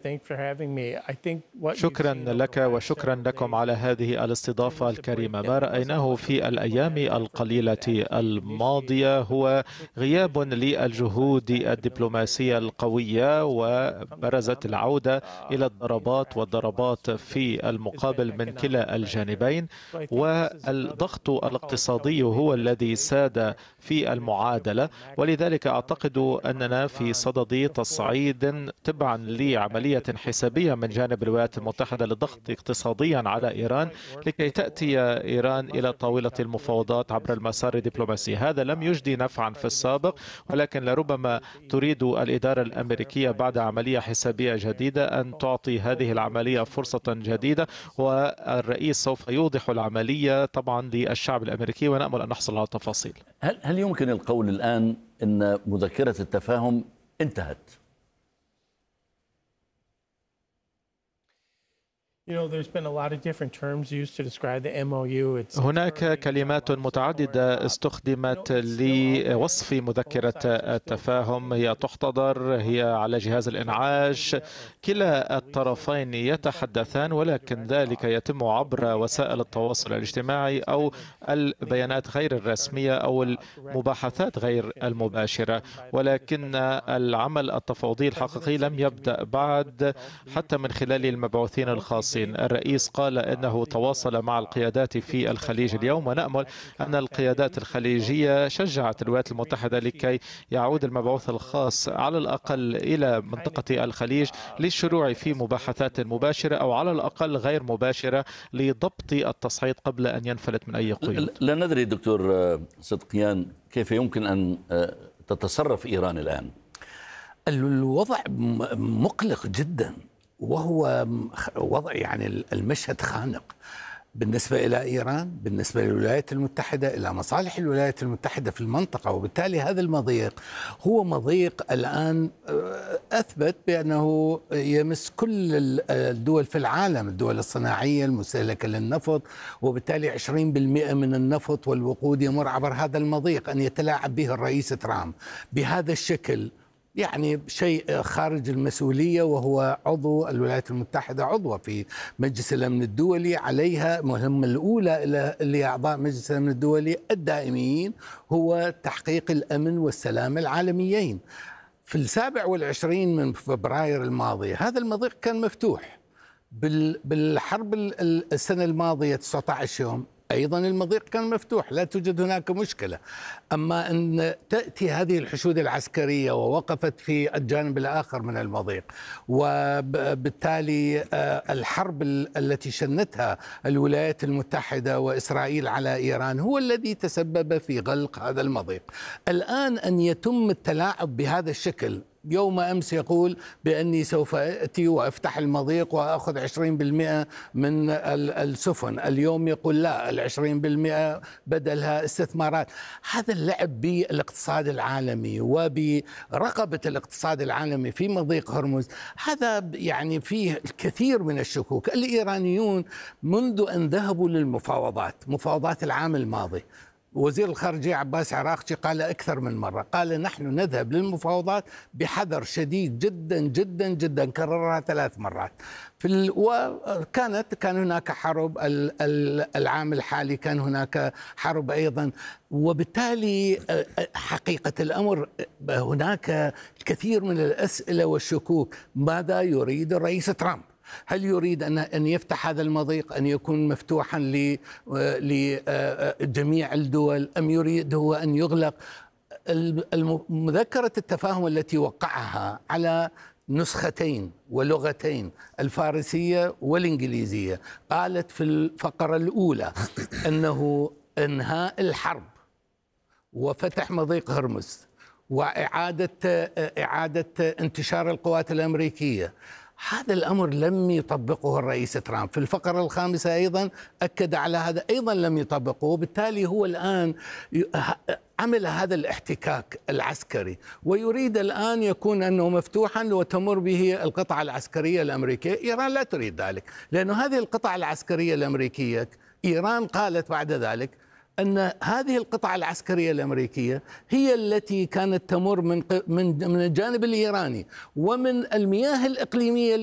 شكرا لك وشكرا لكم على هذه الاستضافة الكريمة. ما رأيناه في الأيام القليلة الماضية هو غياب للجهود الدبلوماسية القوية، وبرزت العودة إلى الضربات والضربات في المقابل من كلا الجانبين، والضغط الاقتصادي هو الذي ساد في المعادلة. ولذلك أعتقد أننا في صدد تصعيد تبعا لعملية حسابية من جانب الولايات المتحدة للضغط اقتصاديا على إيران، لكي تأتي إيران إلى طاولة المفاوضات عبر المسار الدبلوماسي. هذا لم يجدي نفعا في السابق، ولكن لربما تريد الإدارة الأمريكية بعد عملية حسابية جديدة أن تعطي هذه العملية فرصة جديدة، والرئيس سوف يوضح العملية طبعا للشعب الأمريكي، ونأمل أن نحصل على تفاصيل. هل يمكن القول الآن أن مذكرة التفاهم انتهت؟ هناك كلمات متعددة استخدمت لوصف مذكرة التفاهم. هي تحتضر، هي على جهاز الإنعاش، كلا الطرفين يتحدثان، ولكن ذلك يتم عبر وسائل التواصل الاجتماعي أو البيانات غير الرسمية أو المباحثات غير المباشرة. ولكن العمل التفاوضي الحقيقي لم يبدأ بعد، حتى من خلال المبعوثين الخاصين. الرئيس قال أنه تواصل مع القيادات في الخليج اليوم، ونأمل أن القيادات الخليجية شجعت الولايات المتحدة لكي يعود المبعوث الخاص على الأقل إلى منطقة الخليج للشروع في مباحثات مباشرة أو على الأقل غير مباشرة لضبط التصعيد قبل أن ينفلت من أي قيود. لا ندري دكتور صدقيان كيف يمكن أن تتصرف إيران الآن؟ الوضع مقلق جدا، وهو وضع يعني المشهد خانق بالنسبة إلى إيران، بالنسبة للولايات المتحدة، إلى مصالح الولايات المتحدة في المنطقة. وبالتالي هذا المضيق هو مضيق الآن أثبت بأنه يمس كل الدول في العالم، الدول الصناعية المستهلكة للنفط، وبالتالي 20% من النفط والوقود يمر عبر هذا المضيق. أن يتلاعب به الرئيس ترامب بهذا الشكل يعني شيء خارج المسؤولية، وهو عضو الولايات المتحدة، عضوة في مجلس الأمن الدولي، عليها المهمة الأولى لأعضاء مجلس الأمن الدولي الدائمين هو تحقيق الأمن والسلام العالميين. في 27 من فبراير الماضي هذا المضيق كان مفتوح. بالحرب السنة الماضية 19 يوم أيضا المضيق كان مفتوح، لا توجد هناك مشكلة. أما أن تأتي هذه الحشود العسكرية ووقفت في الجانب الآخر من المضيق، وبالتالي الحرب التي شنتها الولايات المتحدة وإسرائيل على إيران هو الذي تسبب في غلق هذا المضيق. الآن أن يتم التلاعب بهذا الشكل، يوم أمس يقول بأني سوف أتي وأفتح المضيق وأخذ 20% من السفن، اليوم يقول لا، 20% بدلها استثمارات. هذا اللعب بالاقتصاد العالمي وبرقبة الاقتصاد العالمي في مضيق هرمز، هذا يعني فيه الكثير من الشكوك. الإيرانيون منذ أن ذهبوا للمفاوضات، مفاوضات العام الماضي، وزير الخارجية عباس عراقجي قال أكثر من مرة، قال نحن نذهب للمفاوضات بحذر شديد جدا جدا جدا، كررها 3 مرات. كان هناك حرب، العام الحالي كان هناك حرب أيضا، وبالتالي حقيقة الأمر هناك الكثير من الأسئلة والشكوك. ماذا يريد الرئيس ترامب؟ هل يريد أن يفتح هذا المضيق، أن يكون مفتوحا لجميع الدول، أم يريد هو أن يغلق؟ مذكرة التفاهم التي وقعها على نسختين ولغتين، الفارسية والإنجليزية، قالت في الفقرة الأولى أنه إنهاء الحرب وفتح مضيق هرمز وإعادة انتشار القوات الأمريكية. هذا الأمر لم يطبقه الرئيس ترامب. في الفقرة الخامسة أيضا أكد على هذا، أيضا لم يطبقه. وبالتالي هو الآن عمل هذا الاحتكاك العسكري، ويريد الآن يكون أنه مفتوحا وتمر به القطعة العسكرية الأمريكية. إيران لا تريد ذلك، لأن هذه القطعة العسكرية الأمريكية، إيران قالت بعد ذلك أن هذه القطعة العسكرية الأمريكية هي التي كانت تمر من الجانب الإيراني ومن المياه الإقليمية